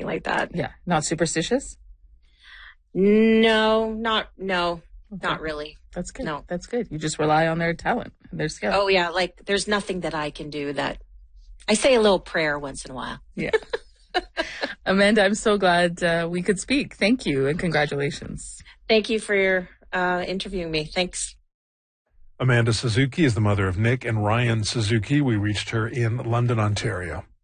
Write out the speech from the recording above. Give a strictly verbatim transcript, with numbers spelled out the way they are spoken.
like that. Yeah. Not superstitious? No, not, no, Okay. not really. That's good. No. That's good. You just rely on their talent and their skill. Oh, yeah. Like, there's nothing that I can do that. I say a little prayer once in a while. Yeah. Amanda, I'm so glad uh, we could speak. Thank you and congratulations. Thank you for your, uh, interviewing me. Thanks. Amanda Suzuki is the mother of Nick and Ryan Suzuki. We reached her in London, Ontario.